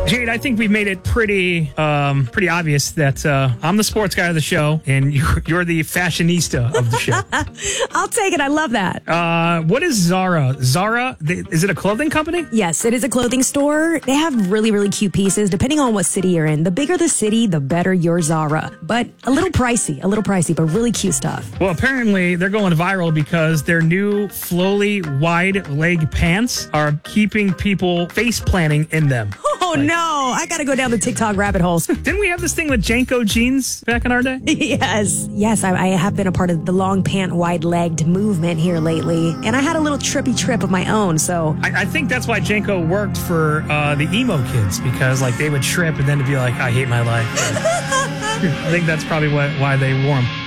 Jade, I think we've made it pretty obvious that I'm the sports guy of the show, and you're the fashionista of the show. I'll take it. I love that. What is Zara? Zara, is it a clothing company? Yes, it is a clothing store. They have really, really cute pieces, depending on what city you're in. The bigger the city, the better your Zara. But a little pricey, but really cute stuff. Well, apparently they're going viral because their new Flowly wide leg pants are keeping people face planting in them. Oh, no. I got to go down the TikTok rabbit holes. Didn't we have this thing with Janko jeans back in our day? Yes, I have been a part of the long pant, wide-legged movement here lately. And I had a little trippy trip of my own, so... I think that's why Janko worked for the emo kids, because like they would trip and then to be like, I hate my life. I think that's probably why they wore them.